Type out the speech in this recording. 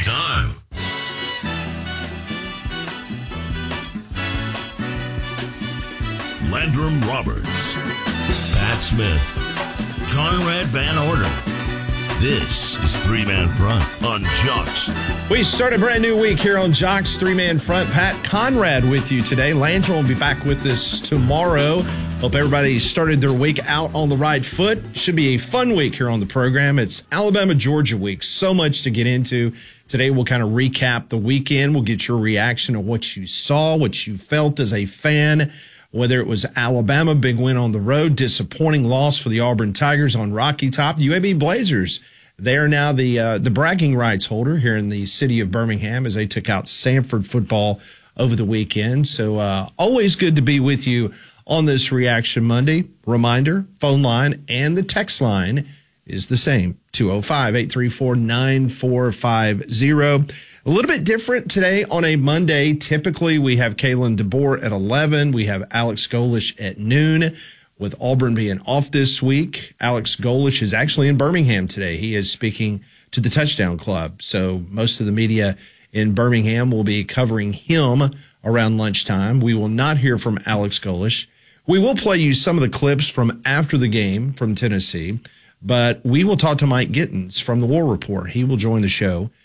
time. Landrum Roberts, Pat Smith, Conrad Van Order. This is Three Man Front on Jocks. We start a brand new week here on Jocks Three Man Front. Pat Conrad with you today. Landrum will be back with us tomorrow. Hope everybody started their week out on the right foot. Should be a fun week here on the program. It's Alabama-Georgia week. So much to get into. Today we'll kind of recap the weekend. We'll get your reaction to what you saw, what you felt as a fan. Whether it was Alabama, big win on the road, disappointing loss for the Auburn Tigers on Rocky Top. The UAB Blazers, they are now the bragging rights holder here in the city of Birmingham as they took out Samford football over the weekend. So always good to be with you on this Reaction Monday. Reminder, phone line and the text line is the same, 205-834-9450. A little bit different today on a Monday. Typically, we have Kalen DeBoer at 11. We have Alex Golesh at noon. With Auburn being off this week, Alex Golesh is actually in Birmingham today. He is speaking to the Touchdown Club. So most of the media in Birmingham will be covering him around lunchtime. We will not hear from Alex Golesh. We will play you some of the clips from after the game from Tennessee, but we will talk to Mike Gittins from the War Report. He will join the show